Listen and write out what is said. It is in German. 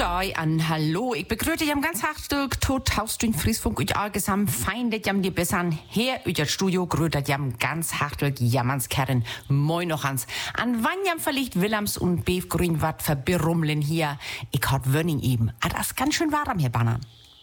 Gudai an Hallo. Ich begrüße jam ganz hartelijk tot Hausdün Friesfunk und allgesam fein, dat jam die bessern her ut das Studio grüßt jam ganz hartelig jammans Kerren. Moin noch ans. An wann jam verlegt Willems und Beef Grün wat verbirrumlen hier. Ich hört Wönning eben. Das ganz schön warm hier, Bannern.